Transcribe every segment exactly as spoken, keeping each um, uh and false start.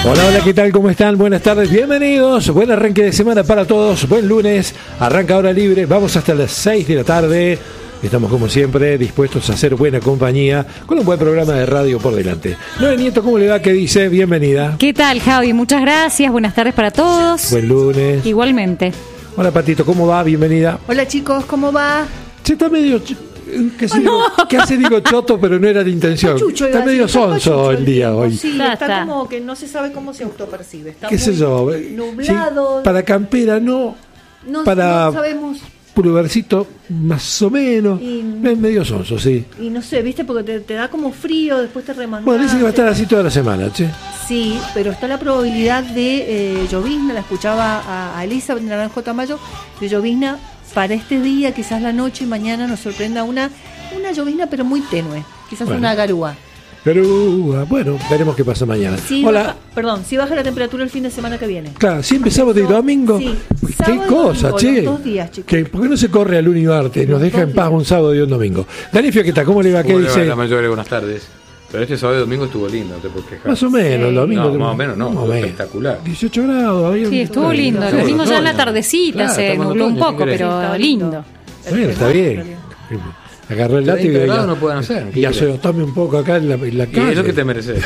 Hola, hola, ¿qué tal? ¿Cómo están? Buenas tardes, bienvenidos. Buen arranque de semana para todos. Buen lunes. Arranca hora libre. Vamos hasta las seis de la tarde. Estamos como siempre dispuestos a hacer buena compañía con un buen programa de radio por delante. Noé Nieto, ¿cómo le va? ¿Qué dice? Bienvenida. ¿Qué tal, Javi? Muchas gracias. Buenas tardes para todos. Buen lunes. Igualmente. Hola, Patito, ¿cómo va? Bienvenida. Hola, chicos, ¿cómo va? Sí, está medio... Casi digo, casi digo choto, pero no era la intención. Chucho, está medio decir, está sonso chucho el día tiempo. hoy. Sí, Está, está, está. como que no se sabe cómo se autopercibe. Está ¿Qué muy sé yo? nublado. Sí, para campera no, no, para no sabemos. pulvercito más o menos. Y- Es medio sonso, sí. Y no sé, ¿viste? Porque te, te da como frío, después te remangas. Bueno, dice que va a estar así toda la semana, che. Sí, pero está la probabilidad de eh, llovizna. La escuchaba a, a Elisa Naranjo Tamayo, de llovizna para este día, quizás la noche y mañana nos sorprenda una, una llovizna, pero muy tenue. Quizás Bueno. una garúa. Pero bueno, veremos qué pasa mañana. Sí, Hola. baja- perdón, sí baja la temperatura el fin de semana que viene. Claro, siempre sábado y domingo. Sí, ¿Qué sábado y cosa, domingo, che? los dos días, chicos. ¿Qué- ¿Por qué no se corre al Univarte y nos Los deja dos en paz días. un sábado y un domingo? Dani Fioqueta, ¿cómo le va? ¿Qué ¿Cómo le va, dice? la mayor? Buenas tardes. Pero este sábado y domingo estuvo lindo, no te puedes quejar. Más o menos, el domingo. No, más o menos no, Más o fue menos. espectacular. dieciocho grados. Había Sí, un- estuvo bueno, lindo. El estamos domingo en ya en la otoño. tardecita Claro, se estamos en nubló un otoño, poco, ¿qué querés? pero Estaba lindo. Bueno, está bien. Agarró el látigo y veinte ya, grados no pueden hacer, ¿qué y ya querés? se lo tome un poco acá en la, en la Y calle. es lo que te mereces.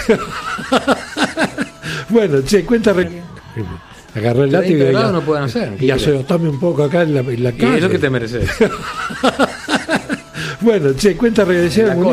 Bueno, che, cuenta. re- Agarró el látigo veinte y ya, grados no pueden hacer, ¿qué y ya querés? se lo tome un poco acá en la, en la Y calle. es lo que te mereces. Bueno, che, cuenta regresiva La mundial.